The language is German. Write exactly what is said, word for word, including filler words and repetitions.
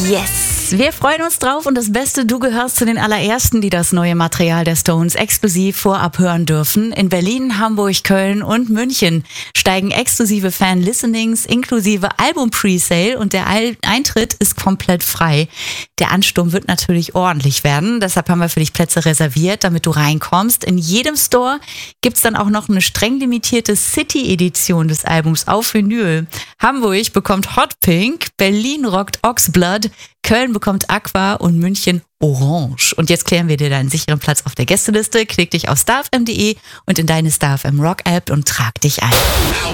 Yes, wir freuen uns drauf und das Beste, du gehörst zu den allerersten, die das neue Material der Stones exklusiv vorab hören dürfen. In Berlin, Hamburg, Köln und München steigen exklusive Fan-Listenings inklusive Album-Presale und der Eintritt ist komplett frei. Der Ansturm wird natürlich ordentlich werden, deshalb haben wir für dich Plätze reserviert, damit du reinkommst. In jedem Store gibt's dann auch noch eine streng limitierte City-Edition des Albums auf Vinyl. Hamburg bekommt Hot Pink, Berlin rockt Oxblood, Köln bekommt Aqua und München Orange. Und jetzt klären wir dir deinen sicheren Platz auf der Gästeliste. Klick dich auf starfm punkt de und in deine StarFM Rock App und trag dich ein.